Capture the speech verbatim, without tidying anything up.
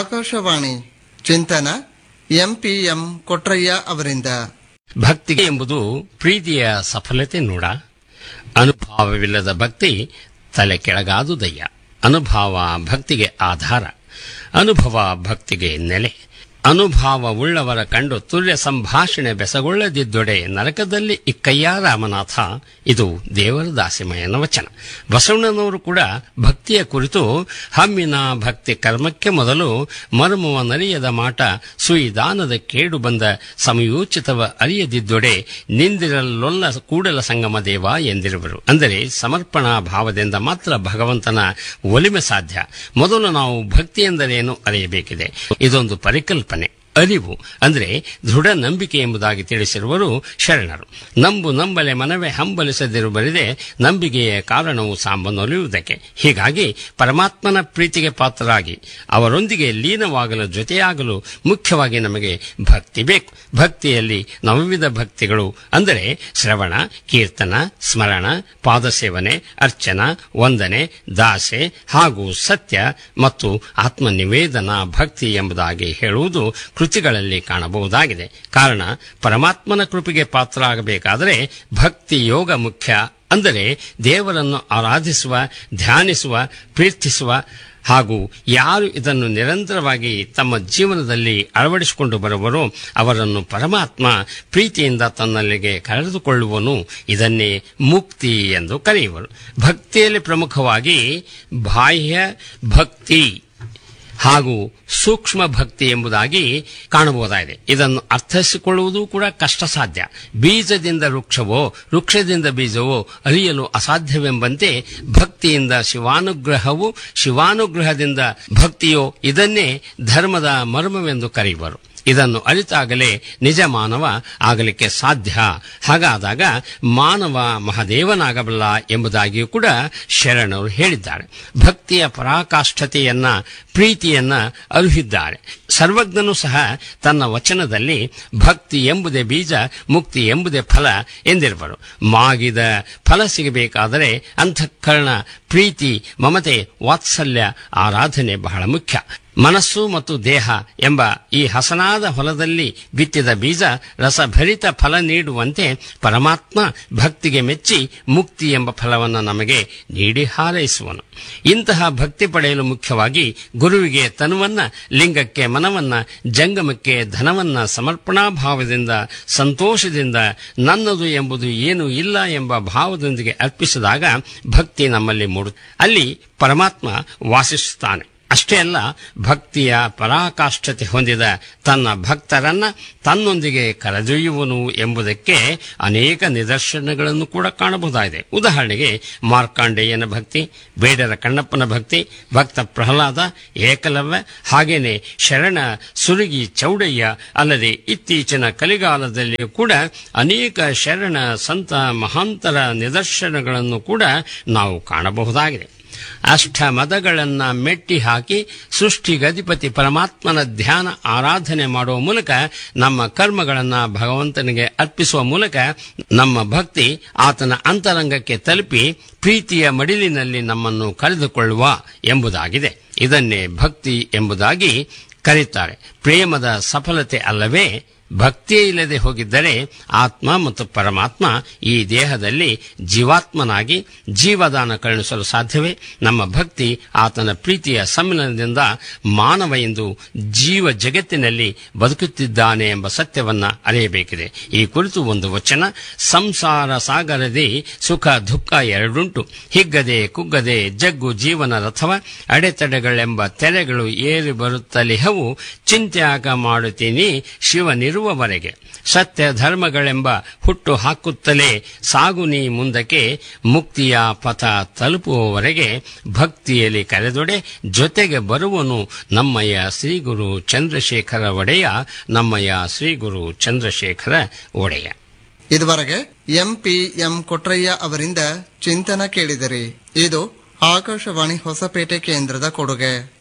ಆಕಾಶವಾಣಿ ಚಿಂತನ ಎಂಪಿಎಂ ಕೊಟ್ರಯ್ಯ ಅವರಿಂದ. ಭಕ್ತಿ ಎಂಬುದು ಪ್ರೀತಿಯ ಸಫಲತೆ ನೋಡ. ಅನುಭಾವವಿಲ್ಲದ ಭಕ್ತಿ ತಲೆ ಕೆಳಗಾದುದಯ್ಯ. ಅನುಭಾವ ಭಕ್ತಿಗೆ ಆಧಾರ, ಅನುಭವ ಭಕ್ತಿಗೆ ನೆಲೆ. ಅನುಭಾವವುಳ್ಳವರ ಕಂಡು ತುಲ್ಯ ಸಂಭಾಷಣೆ ಬೆಸಗೊಳ್ಳದಿದ್ದೊಡೆ ನರಕದಲ್ಲಿ ಇಕ್ಕಯ್ಯ ರಾಮನಾಥ. ಇದು ದೇವರ ದಾಸಿಮಯನ ವಚನ. ಬಸವಣ್ಣನವರು ಕೂಡ ಭಕ್ತಿಯ ಕುರಿತು ಹಮ್ಮಿನ ಭಕ್ತಿ ಕರ್ಮಕ್ಕೆ ಮೊದಲು ಮರ್ಮವ ನರಿಯದ ಮಾಟ ಸುಯಿದಾನದ ಕೇಡು ಬಂದ ಸಮಯೋಚಿತವ ಅರಿಯದಿದ್ದೊಡೆ ನಿಂದಿರಲೊಲ್ಲ ಕೂಡಲ ಸಂಗಮ ದೇವ ಎಂದಿರುವರು. ಅಂದರೆ ಸಮರ್ಪಣಾ ಭಾವದಿಂದ ಮಾತ್ರ ಭಗವಂತನ ಒಲಿಮೆ ಸಾಧ್ಯ. ಮೊದಲು ನಾವು ಭಕ್ತಿ ಎಂದರೇನು ಅರಿಯಬೇಕಿದೆ. ಇದೊಂದು ಪರಿಕಲ್ಪನೆ, ಅರಿವು ಅಂದರೆ ದೃಢ ನಂಬಿಕೆ ಎಂಬುದಾಗಿ ತಿಳಿಸಿರುವರು ಶರಣರು. ನಂಬು ನಂಬಲೆ ಮನವೇ ಹಂಬಲಿಸದಿರು ಬರಿದೆ ನಂಬಿಕೆಯ ಕಾರಣವು ಸಾಂಬನೊಲಿಯುವುದಕ್ಕೆ. ಹೀಗಾಗಿ ಪರಮಾತ್ಮನ ಪ್ರೀತಿಗೆ ಪಾತ್ರರಾಗಿ ಅವರೊಂದಿಗೆ ಲೀನವಾಗಲು ಜೊತೆಯಾಗಲು ಮುಖ್ಯವಾಗಿ ನಮಗೆ ಭಕ್ತಿ ಬೇಕು. ಭಕ್ತಿಯಲ್ಲಿ ನವವಿಧ ಭಕ್ತಿಗಳು ಅಂದರೆ ಶ್ರವಣ, ಕೀರ್ತನ, ಸ್ಮರಣ, ಪಾದಸೇವನೆ, ಅರ್ಚನ, ವಂದನೆ, ದಾಸೆ ಹಾಗೂ ಸತ್ಯ ಮತ್ತು ಆತ್ಮನಿವೇದನ ಭಕ್ತಿ ಎಂಬುದಾಗಿ ಹೇಳುವುದು ಕೃತಿಗಳಲ್ಲಿ ಕಾಣಬಹುದಾಗಿದೆ. ಕಾರಣ, ಪರಮಾತ್ಮನ ಕೃಪೆಗೆ ಪಾತ್ರ ಆಗಬೇಕಾದರೆ ಭಕ್ತಿ ಯೋಗ ಮುಖ್ಯ. ಅಂದರೆ ದೇವರನ್ನು ಆರಾಧಿಸುವ, ಧ್ಯಾನಿಸುವ, ಪ್ರೀತಿಸುವ ಹಾಗೂ ಯಾರು ಇದನ್ನು ನಿರಂತರವಾಗಿ ತಮ್ಮ ಜೀವನದಲ್ಲಿ ಅಳವಡಿಸಿಕೊಂಡು ಬರುವರೋ ಅವರನ್ನು ಪರಮಾತ್ಮ ಪ್ರೀತಿಯಿಂದ ತನ್ನಲ್ಲಿಗೆ ಕರೆದುಕೊಳ್ಳುವನು. ಇದನ್ನೇ ಮುಕ್ತಿ ಎಂದು ಕರೆಯುವರು. ಭಕ್ತಿಯಲ್ಲಿ ಪ್ರಮುಖವಾಗಿ ಬಾಹ್ಯ ಭಕ್ತಿ ಹಾಗೂ ಸೂಕ್ಷ್ಮ ಭಕ್ತಿ ಎಂಬುದಾಗಿ ಕಾಣಬಹುದಾಗಿದೆ. ಇದನ್ನು ಅರ್ಥೈಸಿಕೊಳ್ಳುವುದು ಕೂಡ ಕಷ್ಟ ಸಾಧ್ಯ. ಬೀಜದಿಂದ ವೃಕ್ಷವೋ, ವೃಕ್ಷದಿಂದ ಬೀಜವೋ ಅರಿಯಲು ಅಸಾಧ್ಯವೆಂಬಂತೆ ಭಕ್ತಿಯಿಂದ ಶಿವಾನುಗ್ರಹವು, ಶಿವಾನುಗ್ರಹದಿಂದ ಭಕ್ತಿಯೋ ಇದನ್ನೇ ಧರ್ಮದ ಮರ್ಮವೆಂದು ಕರೆಯುವರು. ಇದನ್ನು ಅರಿತಾಗಲೇ ನಿಜ ಮಾನವ ಆಗಲಿಕ್ಕೆ ಸಾಧ್ಯ. ಹಾಗಾದಾಗ ಮಾನವ ಮಹಾದೇವನಾಗಬಲ್ಲ ಎಂಬುದಾಗಿಯೂ ಕೂಡ ಶರಣರು ಹೇಳಿದ್ದಾರೆ. ಭಕ್ತಿಯ ಪರಾಕಾಷ್ಠತೆಯನ್ನ, ಪ್ರೀತಿಯನ್ನ ಅರುಹಿದ್ದಾರೆ. ಸರ್ವಜ್ಞನು ಸಹ ತನ್ನ ವಚನದಲ್ಲಿ ಭಕ್ತಿ ಎಂಬುದೇ ಬೀಜ, ಮುಕ್ತಿ ಎಂಬುದೇ ಫಲ ಎಂದಿರುವರು. ಮಾಗಿದ ಫಲ ಸಿಗಬೇಕಾದರೆ ಅಂತಃಕರಣ, ಪ್ರೀತಿ, ಮಮತೆ, ವಾತ್ಸಲ್ಯ, ಆರಾಧನೆ ಬಹಳ ಮುಖ್ಯ. ಮನಸ್ಸು ಮತ್ತು ದೇಹ ಎಂಬ ಈ ಹಸನಾದ ಹೊಲದಲ್ಲಿ ಬಿತ್ತಿದ ಬೀಜ ರಸಭರಿತ ಫಲ ನೀಡುವಂತೆ ಪರಮಾತ್ಮ ಭಕ್ತಿಗೆ ಮೆಚ್ಚಿ ಮುಕ್ತಿ ಎಂಬ ಫಲವನ್ನು ನಮಗೆ ನೀಡಿ ಹಾರೈಸುವನು. ಇಂತಹ ಭಕ್ತಿ ಪಡೆಯಲು ಮುಖ್ಯವಾಗಿ ಗುರುವಿಗೆ ತನುವನ್ನ, ಲಿಂಗಕ್ಕೆ ಮನವನ್ನ, ಜಂಗಮಕ್ಕೆ ಧನವನ್ನ ಸಮರ್ಪಣಾ ಭಾವದಿಂದ, ಸಂತೋಷದಿಂದ, ನನ್ನದು ಎಂಬುದು ಏನೂ ಇಲ್ಲ ಎಂಬ ಭಾವದೊಂದಿಗೆ ಅರ್ಪಿಸಿದಾಗ ಭಕ್ತಿ ನಮ್ಮಲ್ಲಿ ಮೂಡುತ್ತೆ. ಅಲ್ಲಿ ಪರಮಾತ್ಮ ವಾಸಿಸುತ್ತಾನೆ. ಅಷ್ಟೇ ಅಲ್ಲ, ಭಕ್ತಿಯ ಪರಾಕಾಷ್ಠತೆ ಹೊಂದಿದ ತನ್ನ ಭಕ್ತರನ್ನ ತನ್ನೊಂದಿಗೆ ಕರೆದೊಯ್ಯುವನು ಎಂಬುದಕ್ಕೆ ಅನೇಕ ನಿದರ್ಶನಗಳನ್ನು ಕೂಡ ಕಾಣಬಹುದಾಗಿದೆ. ಉದಾಹರಣೆಗೆ ಮಾರ್ಕಾಂಡೇಯನ ಭಕ್ತಿ, ಬೇಡರ ಕಣ್ಣಪ್ಪನ ಭಕ್ತಿ, ಭಕ್ತ ಪ್ರಹ್ಲಾದ, ಏಕಲವ್ಯ, ಹಾಗೇನೆ ಶರಣ ಸುರಗಿ ಚೌಡಯ್ಯ. ಅಲ್ಲದೆ ಇತ್ತೀಚಿನ ಕಲಿಗಾಲದಲ್ಲಿಯೂ ಕೂಡ ಅನೇಕ ಶರಣ ಸಂತ ಮಹಾಂತರ ನಿದರ್ಶನಗಳನ್ನು ಕೂಡ ನಾವು ಕಾಣಬಹುದಾಗಿದೆ. ಅಷ್ಟ ಮದಗಳನ್ನ ಮೆಟ್ಟಿ ಹಾಕಿ ಸೃಷ್ಟಿಗಧಿಪತಿ ಪರಮಾತ್ಮನ ಧ್ಯಾನ ಆರಾಧನೆ ಮಾಡುವ ಮೂಲಕ, ನಮ್ಮ ಕರ್ಮಗಳನ್ನ ಭಗವಂತನಿಗೆ ಅರ್ಪಿಸುವ ಮೂಲಕ ನಮ್ಮ ಭಕ್ತಿ ಆತನ ಅಂತರಂಗಕ್ಕೆ ತಲುಪಿ ಪ್ರೀತಿಯ ಮಡಿಲಿನಲ್ಲಿ ನಮ್ಮನ್ನು ಕರೆದುಕೊಳ್ಳುವ ಎಂಬುದಾಗಿದೆ. ಇದನ್ನೇ ಭಕ್ತಿ ಎಂಬುದಾಗಿ ಕರೆಯುತ್ತಾರೆ. ಪ್ರೇಮದ ಸಫಲತೆ ಅಲ್ಲವೇ ಭಕ್ತಿಯೇ ಇಲ್ಲದೆ ಹೋಗಿದ್ದರೆ ಆತ್ಮ ಮತ್ತು ಪರಮಾತ್ಮ ಈ ದೇಹದಲ್ಲಿ ಜೀವಾತ್ಮನಾಗಿ ಜೀವದಾನ ಕರುಣಿಸಲು ಸಾಧ್ಯವೇ? ನಮ್ಮ ಭಕ್ತಿ ಆತನ ಪ್ರೀತಿಯ ಸಮ್ಮಿಲನದಿಂದ ಮಾನವ ಎಂದು ಜೀವ ಜಗತ್ತಿನಲ್ಲಿ ಬದುಕುತ್ತಿದ್ದಾನೆ ಎಂಬ ಸತ್ಯವನ್ನ ಅರಿಯಬೇಕಿದೆ. ಈ ಕುರಿತು ಒಂದು ವಚನ: ಸಂಸಾರ ಸಾಗರದಿ ಸುಖ ದುಃಖ ಎರಡುಂಟು, ಹಿಗ್ಗದೆ ಕುಗ್ಗದೆ ಜಗ್ಗು ಜೀವನ ರಥವ, ಅಡೆತಡೆಗಳೆಂಬ ತೆರೆಗಳು ಏರಿ ಬರುತ್ತಲಿಹವು, ಚಿಂತ್ಯಾಗ ಮಾಡುತ್ತೀನಿ ಶಿವನಿರುವವರೆಗೆ. ಸತ್ಯ ಧರ್ಮಗಳೆಂಬ ಹುಟ್ಟು ಹಾಕುತ್ತಲೇ ಸಾಗು ನೀ ಮುಂದಕ್ಕೆ, ಮುಕ್ತಿಯ ಪಥ ತಲುಪುವವರೆಗೆ ಭಕ್ತಿಯಲ್ಲಿ ಕರೆದೊಡೆ ಜೊತೆಗೆ ಬರುವನು ನಮ್ಮಯ್ಯ ಶ್ರೀಗುರು ಚಂದ್ರಶೇಖರ ಒಡೆಯ. ನಮ್ಮಯ್ಯ ಶ್ರೀಗುರು ಚಂದ್ರಶೇಖರ ಒಡೆಯ. ಇದುವರೆಗೆ ಎಂಪಿಎಂ ಕೊಟ್ರಯ್ಯ ಅವರಿಂದ ಚಿಂತನ ಕೇಳಿದಿರಿ. ಇದು ಆಕಾಶವಾಣಿ ಹೊಸಪೇಟೆ ಕೇಂದ್ರದ ಕೊಡುಗೆ.